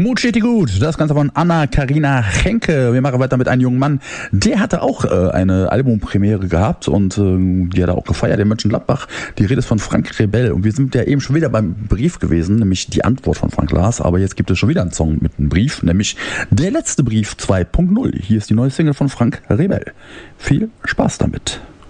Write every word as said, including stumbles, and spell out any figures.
Mut steht dir gut. Das Ganze von Anna-Karina Henke. Wir machen weiter mit einem jungen Mann. Der hatte auch äh, eine Albumpremiere gehabt und äh, die hat er auch gefeiert in Mönchengladbach. Die Rede ist von Frank Rebell. Und wir sind ja eben schon wieder beim Brief gewesen, nämlich die Antwort von Frank Lars. Aber jetzt gibt es schon wieder einen Song mit einem Brief, nämlich der letzte Brief zwei Punkt null. Hier ist die neue Single von Frank Rebell. Viel Spaß damit.